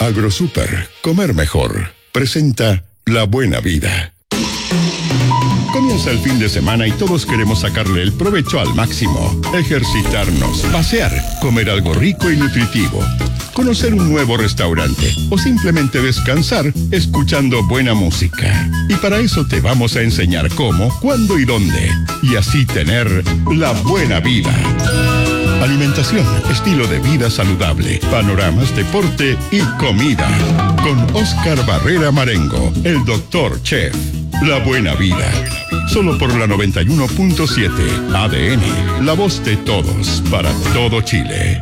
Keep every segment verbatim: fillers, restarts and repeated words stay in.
Agrosuper, comer mejor, presenta La Buena Vida. Comienza el fin de semana y todos queremos sacarle el provecho al máximo. Ejercitarnos, pasear, comer algo rico y nutritivo, conocer un nuevo restaurante o simplemente descansar escuchando buena música. Y para eso te vamos a enseñar cómo, cuándo y dónde. Y así tener la buena vida. Alimentación, estilo de vida saludable, panoramas, deporte y comida. Con Oscar Barrera Marengo, el doctor Chef. La Buena Vida. Solo por la noventa y uno punto siete A D N. La voz de todos, para todo Chile.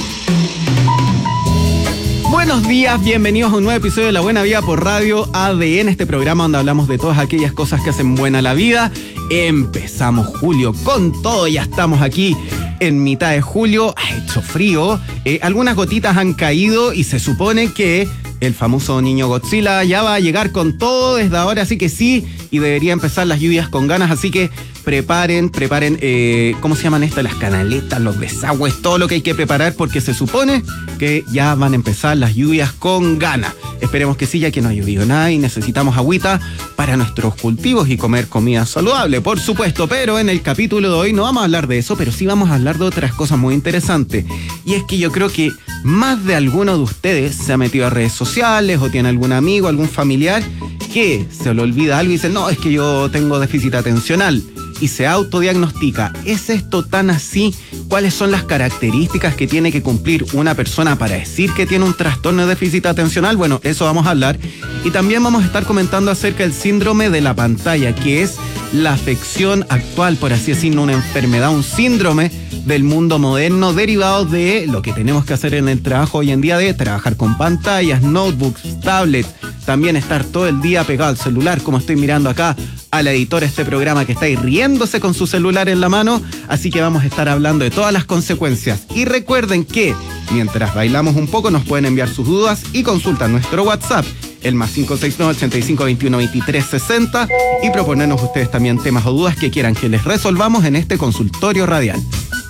Buenos días, bienvenidos a un nuevo episodio de La Buena Vida por Radio A D N, este programa donde hablamos de todas aquellas cosas que hacen buena la vida. Empezamos julio con todo, ya estamos aquí en mitad de julio, ha hecho frío, eh, algunas gotitas han caído y se supone que el famoso niño Godzilla ya va a llegar con todo desde ahora, así que sí, y debería empezar las lluvias con ganas, así que preparen, preparen, eh, ¿cómo se llaman estas? Las canaletas, los desagües, todo lo que hay que preparar, porque se supone que ya van a empezar las lluvias con ganas. Esperemos que sí, ya que no ha llovido nada y necesitamos agüita para nuestros cultivos y comer comida saludable, por supuesto. Pero en el capítulo de hoy no vamos a hablar de eso, pero sí vamos a hablar de otras cosas muy interesantes. Y es que yo creo que más de alguno de ustedes se ha metido a redes sociales o tiene algún amigo, algún familiar que se le olvida algo y dice, no, es que yo tengo déficit atencional. Y se autodiagnostica. ¿Es esto tan así? ¿Cuáles son las características que tiene que cumplir una persona para decir que tiene un trastorno de déficit atencional? Bueno, eso vamos a hablar. Y también vamos a estar comentando acerca del síndrome de la pantalla, que es la afección actual, por así decirlo, una enfermedad, un síndrome del mundo moderno derivado de lo que tenemos que hacer en el trabajo hoy en día, de trabajar con pantallas, notebooks, tablets, también estar todo el día pegado al celular, como estoy mirando acá a la editora de este programa que está ahí riéndose con su celular en la mano. Así que vamos a estar hablando de todas las consecuencias. Y recuerden que mientras bailamos un poco nos pueden enviar sus dudas y consultan nuestro WhatsApp, el más cinco seis nueve, ochenta y cinco, veintiuno, veintitrés, sesenta, y proponernos ustedes también temas o dudas que quieran que les resolvamos en este consultorio radial.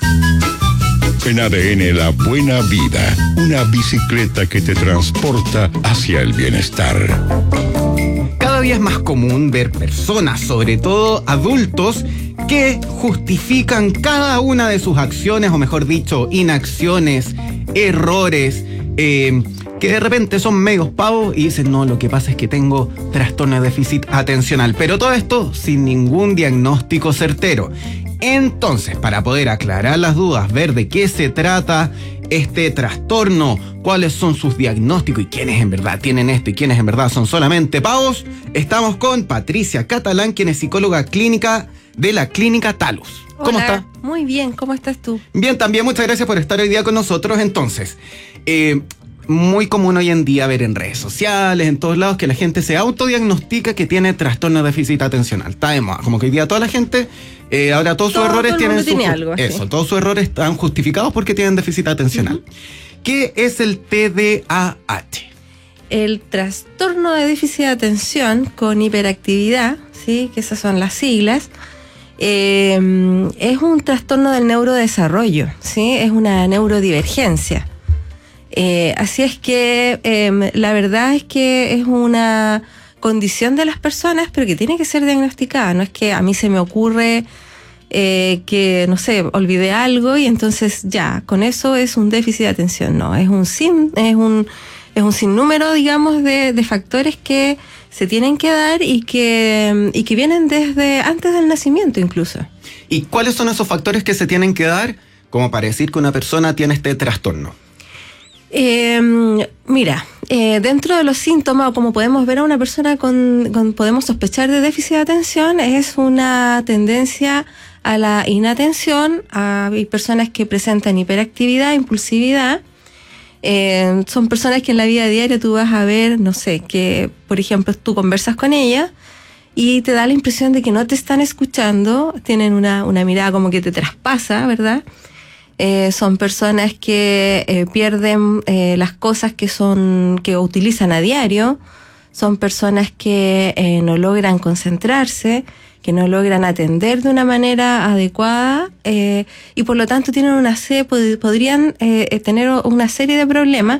En A D N La Buena Vida, una bicicleta que te transporta hacia el bienestar. Cada día es más común ver personas, sobre todo adultos, que justifican cada una de sus acciones, o mejor dicho, inacciones, errores, eh, que de repente son medios pavos y dicen, no, lo que pasa es que tengo trastorno de déficit atencional. Pero todo esto sin ningún diagnóstico certero. Entonces, para poder aclarar las dudas, ver de qué se trata este trastorno, cuáles son sus diagnósticos y quiénes en verdad tienen esto y quiénes en verdad son solamente pavos, estamos con Patricia Catalán, quien es psicóloga clínica de la Clínica Talus. ¿Cómo Hola, está? Muy bien, ¿cómo estás tú? Bien, también muchas gracias por estar hoy día con nosotros. Entonces, eh, muy común hoy en día ver en redes sociales, en todos lados, que la gente se autodiagnostica que tiene trastorno de déficit atencional. Está de moda, como que hoy día toda la gente, eh, ahora todos sus Todo- errores todo el tienen mundo su, tiene algo así. eso, todos sus errores están justificados porque tienen déficit atencional. Uh-huh. ¿Qué es el T D A H? El trastorno de déficit de atención con hiperactividad, ¿sí? Que esas son las siglas, eh, es un trastorno del neurodesarrollo, ¿sí? Es una neurodivergencia. Eh, así es que eh, la verdad es que es una condición de las personas, pero que tiene que ser diagnosticada. No es que a mí se me ocurre eh, que, no sé, olvidé algo y entonces ya, con eso es un déficit de atención. No, es un sin, es un, es un sinnúmero, digamos, de, de factores que se tienen que dar y que, y que vienen desde antes del nacimiento incluso. ¿Y cuáles son esos factores que se tienen que dar como para decir que una persona tiene este trastorno? Eh, mira, eh, dentro de los síntomas, o como podemos ver a una persona con, con, podemos sospechar de déficit de atención, es una tendencia a la inatención. Hay personas que presentan hiperactividad, impulsividad. Eh, son personas que en la vida diaria tú vas a ver, no sé, que por ejemplo tú conversas con ella y te da la impresión de que no te están escuchando, tienen una, una mirada como que te traspasa, ¿verdad? Eh, son personas que eh, pierden eh, las cosas que son que utilizan a diario, son personas que eh, no logran concentrarse, que no logran atender de una manera adecuada eh, y por lo tanto tienen una serie, pod- podrían eh, tener una serie de problemas